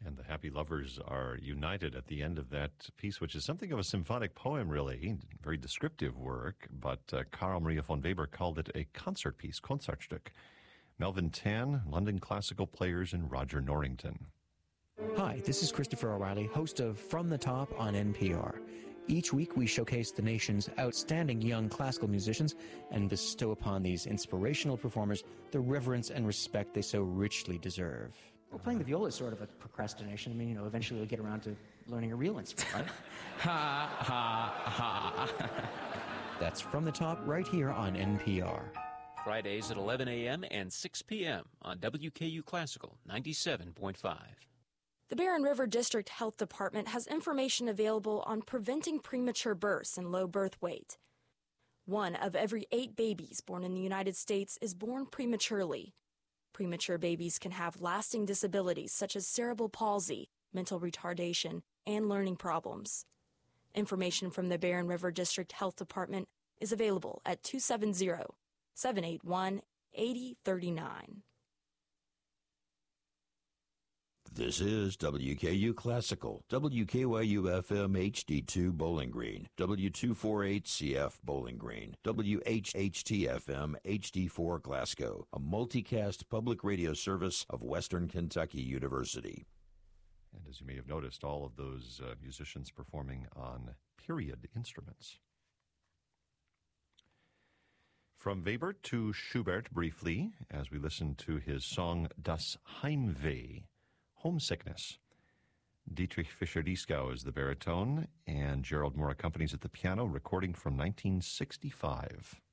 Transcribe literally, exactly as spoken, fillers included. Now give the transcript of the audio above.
And the happy lovers are united at the end of that piece, which is something of a symphonic poem, really. Very descriptive work, but uh, Carl Maria von Weber called it a concert piece, Concertstück. Melvin Tan, London Classical Players, and Roger Norrington. Hi, this is Christopher O'Reilly, host of From the Top on N P R. Each week we showcase the nation's outstanding young classical musicians and bestow upon these inspirational performers the reverence and respect they so richly deserve. Well, playing the viola is sort of a procrastination. I mean, you know, eventually we'll get around to learning a real instrument, right? Ha, ha, ha. That's From the Top right here on N P R. Fridays at eleven a.m. and six p.m. on W K U Classical ninety-seven point five. The Barren River District Health Department has information available on preventing premature births and low birth weight. One of every eight babies born in the United States is born prematurely. Premature babies can have lasting disabilities such as cerebral palsy, mental retardation, and learning problems. Information from the Barren River District Health Department is available at two seven zero, seven eight one, eight zero three nine. This is W K U Classical, W K Y U F M H D two Bowling Green, W two forty-eight C F Bowling Green, W H H T F M H D four Glasgow, a multicast public radio service of Western Kentucky University. And as you may have noticed, all of those uh, musicians performing on period instruments. From Weber to Schubert briefly, as we listen to his song Das Heimweh, Homesickness. Dietrich Fischer-Dieskau is the baritone, and Gerald Moore accompanies at the piano, recording from nineteen sixty-five.